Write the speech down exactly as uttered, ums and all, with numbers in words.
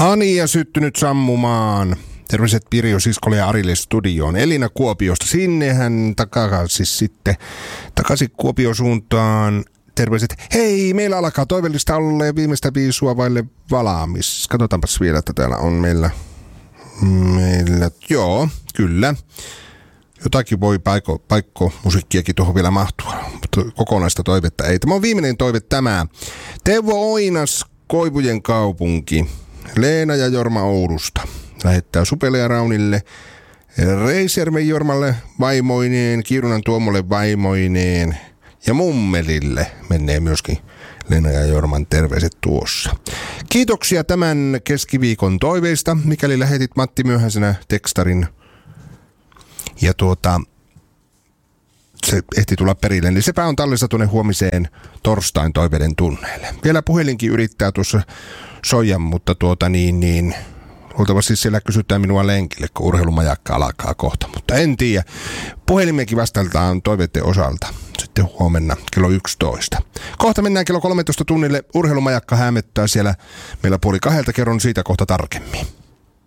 Ania syttynyt sammumaan. Terveiset Pirjo siskolle ja Arille studioon. Elina Kuopiosta. Sinnehän takaisin sitten. Takaisin Kuopion suuntaan. Terveiset. Hei, meillä alkaa toivellista olla ja viimeistä viisua vaille valaamis. Katsotaanpas vielä, että täällä on meillä. Meillä, joo, kyllä. Jotakin voi paikko, paikko musiikkiakin tuohon vielä mahtua, mutta kokonaista toivetta ei. Tämä on viimeinen toive tämä. Teuvo Oinas, Koivujen kaupunki. Leena ja Jorma Oulusta. Lähettää Supelle ja Raunille, Reisjärven Jormalle vaimoineen, Kiirunan Tuomolle vaimoineen ja Mummelille menee myöskin Leena ja Jorman terveiset tuossa. Kiitoksia tämän keskiviikon toiveista, mikäli lähetit Matti myöhäisenä tekstarin ja tuota, se ehti tulla perille, niin sepä on tallessa tuonne huomiseen torstain toiveiden tunneille. Vielä puhelinkin yrittää tuossa soija, mutta tuota niin, niin luultavasti siellä kysytään minua lenkille, kun urheilumajakka alkaa kohta, mutta en tiedä. Puhelimenkin vastailtaan toiveiden osalta sitten huomenna kello yksitoista. Kohta mennään kello kolmetoista tunnille. Urheilumajakka hämöttää siellä meillä puoli kahdelta, kerron siitä kohta tarkemmin.